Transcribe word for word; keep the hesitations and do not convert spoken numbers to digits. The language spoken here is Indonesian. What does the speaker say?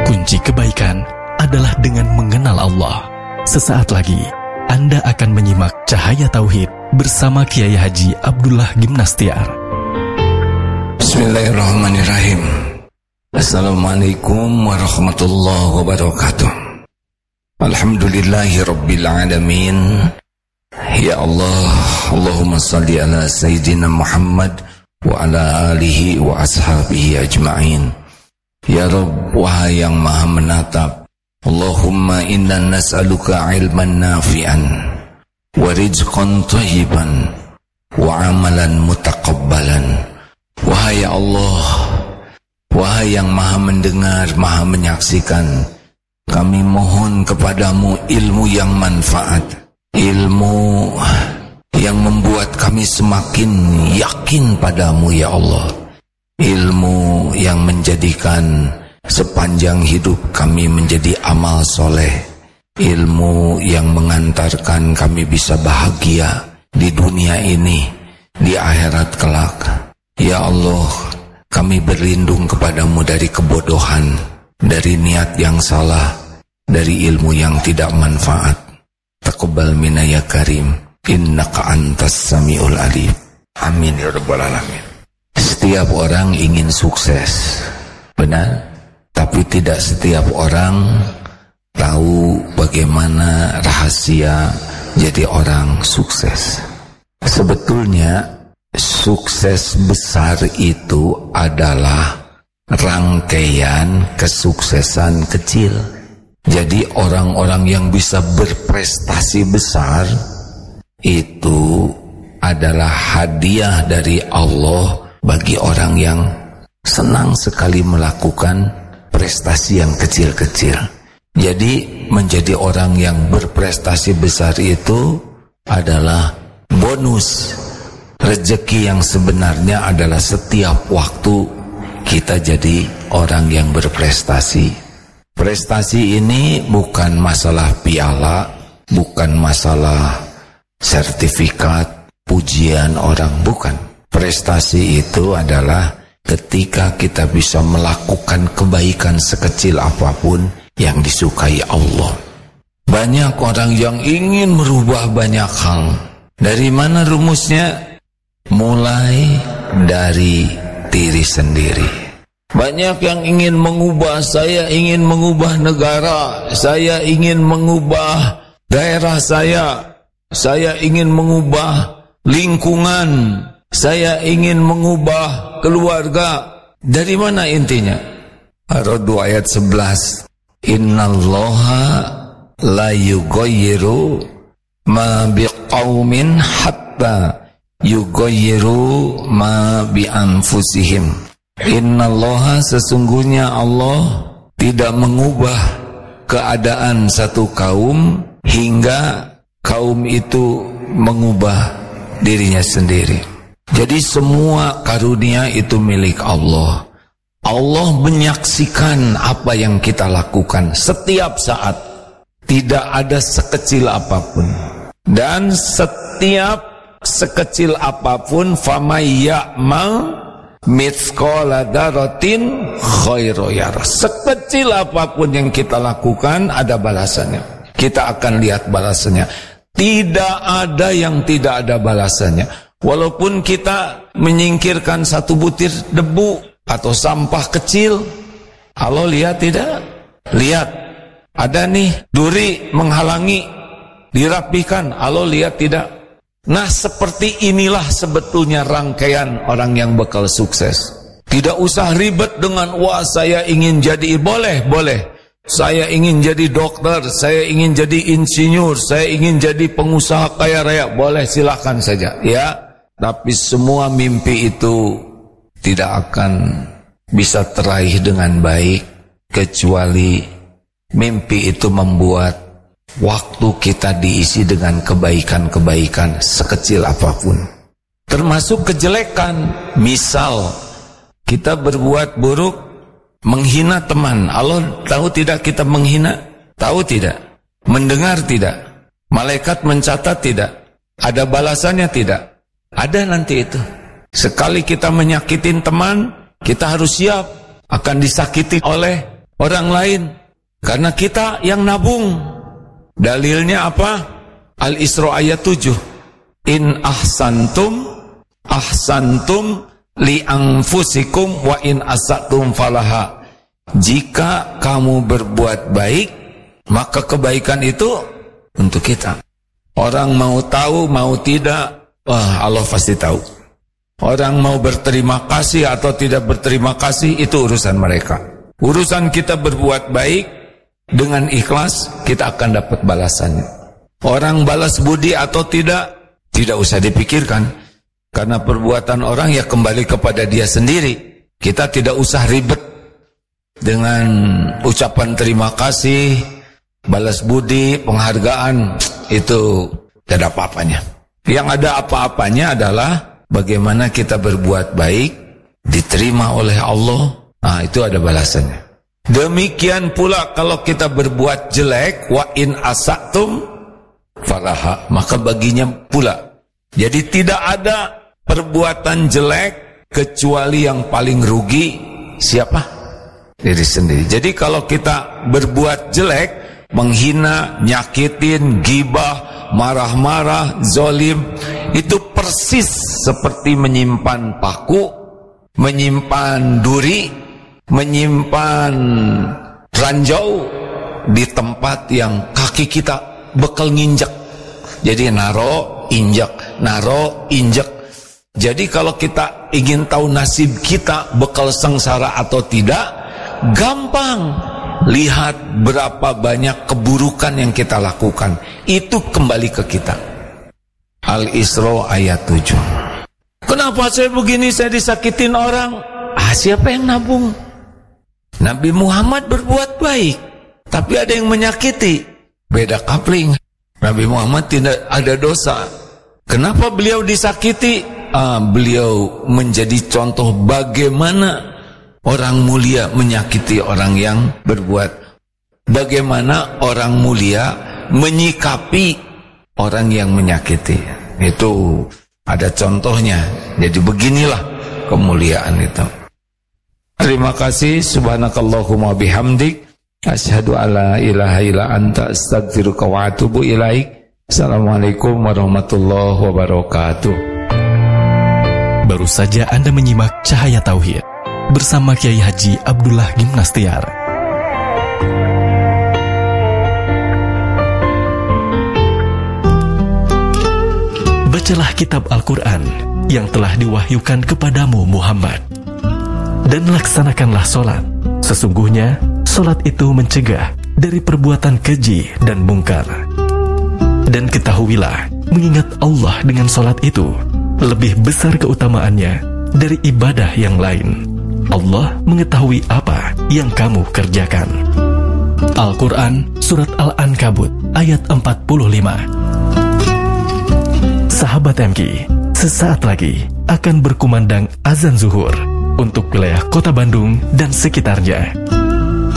Kunci kebaikan adalah dengan mengenal Allah. Sesaat lagi, Anda akan menyimak Cahaya Tauhid bersama Kiai Haji Abdullah Gimnastiar. Bismillahirrahmanirrahim. Assalamualaikum warahmatullahi wabarakatuh. Alhamdulillahi rabbil alamin. Ya Allah, Allahumma salli ala Sayyidina Muhammad wa ala alihi wa ashabihi ajma'in. Ya Rabb, wahai yang maha menatap, Allahumma inna nas'aluka ilman nafi'an wa rizqan thayyiban wa amalan mutaqabbalan. Wahai Allah, wahai yang maha mendengar, maha menyaksikan, kami mohon kepadamu ilmu yang manfaat, ilmu yang membuat kami semakin yakin padamu ya Allah, ilmu yang menjadikan sepanjang hidup kami menjadi amal soleh, ilmu yang mengantarkan kami bisa bahagia di dunia ini, di akhirat kelak. Ya Allah, kami berlindung kepadamu dari kebodohan, dari niat yang salah, dari ilmu yang tidak manfaat. Taqabbal minna ya karim, innaka antas samiul alim. Amin ya rabbal alamin. Setiap orang ingin sukses, benar, tapi tidak setiap orang tahu bagaimana rahasia jadi orang sukses. Sebetulnya sukses besar itu adalah rangkaian kesuksesan kecil. Jadi orang-orang yang bisa berprestasi besar itu adalah hadiah dari Allah bagi orang yang senang sekali melakukan prestasi yang kecil-kecil. Jadi menjadi orang yang berprestasi besar itu adalah bonus. Rezeki yang sebenarnya adalah setiap waktu kita jadi orang yang berprestasi. Prestasi ini bukan masalah piala, bukan masalah sertifikat, pujian orang, bukan. Prestasi itu adalah ketika kita bisa melakukan kebaikan sekecil apapun yang disukai Allah. Banyak orang yang ingin merubah banyak hal. Dari mana rumusnya? Mulai dari diri sendiri. Banyak yang ingin mengubah, saya ingin mengubah negara, saya ingin mengubah daerah saya, saya ingin mengubah lingkungan, saya ingin mengubah keluarga. Dari mana intinya? Ar-Ra'd ayat sebelas. Innallaha la yughayyiru ma biqaumin hatta yughayyiru ma bi anfusihim. Innallaha, sesungguhnya Allah tidak mengubah keadaan satu kaum hingga kaum itu mengubah dirinya sendiri. Jadi semua karunia itu milik Allah. Allah menyaksikan apa yang kita lakukan setiap saat, tidak ada sekecil apapun. Dan setiap sekecil apapun, famay ya'mal mithqala dzarratin khairan yarah. Sekecil apapun yang kita lakukan ada balasannya. Kita akan lihat balasannya. Tidak ada yang tidak ada balasannya. Walaupun kita menyingkirkan satu butir debu atau sampah kecil, Allah lihat tidak? Lihat. Ada nih duri menghalangi, dirapikan, Allah lihat tidak? Nah, seperti inilah sebetulnya rangkaian orang yang bakal sukses. Tidak usah ribet dengan, wah saya ingin jadi, boleh, boleh. Saya ingin jadi dokter, saya ingin jadi insinyur, saya ingin jadi pengusaha kaya raya, boleh, silakan saja, ya. Tapi semua mimpi itu tidak akan bisa teraih dengan baik, kecuali mimpi itu membuat waktu kita diisi dengan kebaikan-kebaikan sekecil apapun. Termasuk kejelekan. Misal kita berbuat buruk, menghina teman. Allah tahu tidak kita menghina? Tahu tidak? Mendengar tidak? Malaikat mencatat tidak? Ada balasannya tidak? Ada nanti itu. Sekali kita menyakitin teman, kita harus siap akan disakiti oleh orang lain. Karena kita yang nabung. Dalilnya apa? Al-Isra ayat tujuh. In ahsantum ahsantum li anfusikum wa in asatum falaha. Jika kamu berbuat baik, maka kebaikan itu untuk kita. Orang mau tahu mau tidak, wah Allah pasti tahu. Orang mau berterima kasih atau tidak berterima kasih, itu urusan mereka. Urusan kita berbuat baik dengan ikhlas, kita akan dapat balasannya. Orang balas budi atau tidak, tidak usah dipikirkan. Karena perbuatan orang ya kembali kepada dia sendiri. Kita tidak usah ribet dengan ucapan terima kasih, balas budi, penghargaan. Itu tidak ada apa-apanya. Yang ada apa-apanya adalah bagaimana kita berbuat baik, diterima oleh Allah. Nah, itu ada balasannya. Demikian pula kalau kita berbuat jelek, wa in asatum falaha, maka baginya pula. Jadi tidak ada perbuatan jelek kecuali yang paling rugi siapa? Diri sendiri. Jadi kalau kita berbuat jelek, menghina, nyakitin, gibah, marah-marah, zolim, itu persis seperti menyimpan paku, menyimpan duri, menyimpan ranjau di tempat yang kaki kita bekal nginjek. Jadi naro, injek, naro, injek. Jadi kalau kita ingin tahu nasib kita bekal sengsara atau tidak, gampang. Lihat berapa banyak keburukan yang kita lakukan. Itu kembali ke kita. Al-Isra ayat tujuh. Kenapa saya begini, saya disakitin orang? Ah, siapa yang nabung? Nabi Muhammad berbuat baik, tapi ada yang menyakiti. Beda kapling. Nabi Muhammad tidak ada dosa. Kenapa beliau disakiti? Ah, beliau menjadi contoh bagaimana orang mulia menyakiti orang yang berbuat. Bagaimana orang mulia menyikapi orang yang menyakiti. Itu ada contohnya. Jadi beginilah kemuliaan itu. Terima kasih. Subhanakallahumma bihamdik, asyhadu alla ilaha illa anta, astaghfiruka wa atubu ilaik. Assalamualaikum warahmatullahi wabarakatuh. Baru saja Anda menyimak Cahaya Tauhid bersama Kiai Haji Abdullah Gimnastiar. Bacalah kitab Al-Quran yang telah diwahyukan kepadamu Muhammad, dan laksanakanlah solat. Sesungguhnya solat itu mencegah dari perbuatan keji dan mungkar. Dan ketahuilah, mengingat Allah dengan solat itu lebih besar keutamaannya dari ibadah yang lain. Allah mengetahui apa yang kamu kerjakan. Al-Quran Surat Al-Ankabut ayat empat puluh lima. Sahabat M K, sesaat lagi akan berkumandang azan zuhur untuk wilayah Kota Bandung dan sekitarnya.